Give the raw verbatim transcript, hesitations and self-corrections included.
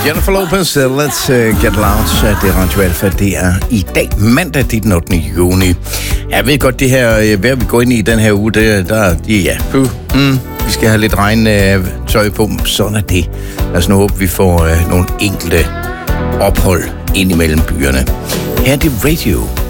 Jennifer Lopez, uh, Let's uh, Get Loud. Det er Radio Alfa. Det er i dag, mandag, den ottende juni. Jeg ved godt, det her, hvad vi går ind i den her uge, det, der, de, ja, puh, mm, vi skal have lidt regntøj på. Sådan er det. Lad os nu håbe, vi får uh, nogle enkelte ophold ind imellem byerne. Her er det Radio